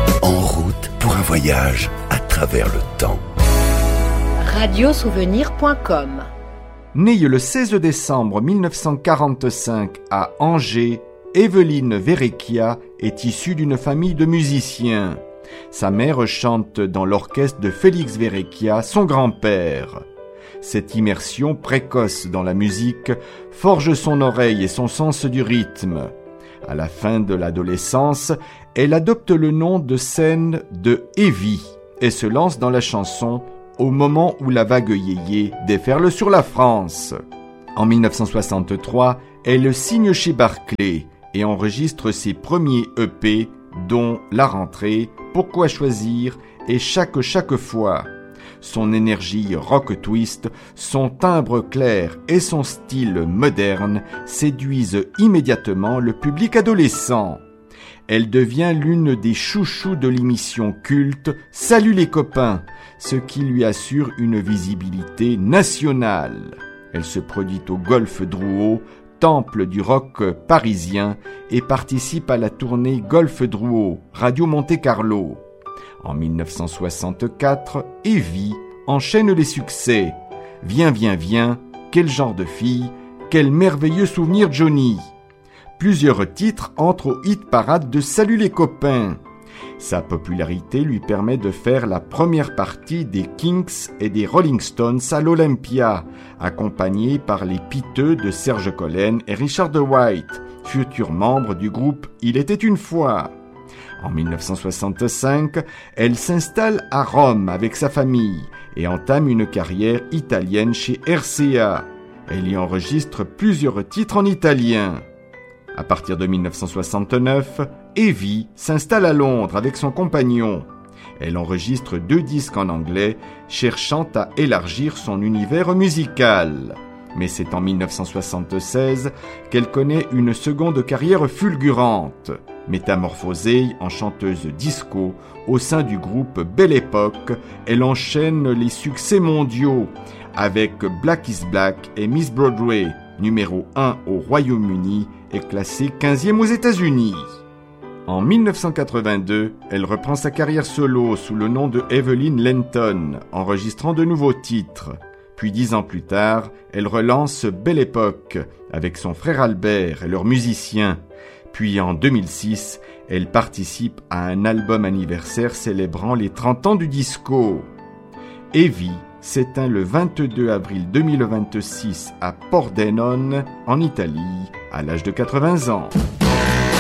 En route pour un voyage à travers le temps. Radiosouvenir.com. Née le 16 décembre 1945 à Angers, Evelyne Verrecchia est issue d'une famille de musiciens. Sa mère chante dans l'orchestre de Félix Verrecchia, son grand-père. Cette immersion précoce dans la musique forge son oreille et son sens du rythme. À la fin de l'adolescence, elle adopte le nom de scène de Evie et se lance dans la chanson au moment où la vague yéyé déferle sur la France. En 1963, elle signe chez Barclay et enregistre ses premiers EP, dont La Rentrée, Pourquoi choisir et Chaque fois. Son énergie rock twist, son timbre clair et son style moderne séduisent immédiatement le public adolescent. Elle devient l'une des chouchous de l'émission culte Salut les copains, ce qui lui assure une visibilité nationale. Elle se produit au Golf Drouot, temple du rock parisien, et participe à la tournée Golf Drouot, Radio Monte-Carlo. En 1964, Evie enchaîne les succès. Viens, viens, viens, quel genre de fille, quel merveilleux souvenir Johnny. Plusieurs titres entrent au hit-parade de Salut les copains. Sa popularité lui permet de faire la première partie des Kinks et des Rolling Stones à l'Olympia, accompagné par les piteux de Serge Collen et Richard White, futurs membres du groupe Il était une fois. En 1965, elle s'installe à Rome avec sa famille et entame une carrière italienne chez RCA. Elle y enregistre plusieurs titres en italien. À partir de 1969, Evie s'installe à Londres avec son compagnon. Elle enregistre 2 disques en anglais, cherchant à élargir son univers musical. Mais c'est en 1976 qu'elle connaît une seconde carrière fulgurante. Métamorphosée en chanteuse disco au sein du groupe Belle Époque, elle enchaîne les succès mondiaux avec Black is Black et Miss Broadway, numéro 1 au Royaume-Uni et classée 15e aux États-Unis. En 1982, elle reprend sa carrière solo sous le nom de Evelyn Lenton, enregistrant de nouveaux titres. Puis 10 ans plus tard, elle relance Belle Époque avec son frère Albert et leurs musiciens. Puis en 2006, elle participe à un album anniversaire célébrant les 30 ans du disco. Evie s'éteint le 22 avril 2026 à Pordenone, en Italie, à l'âge de 80 ans.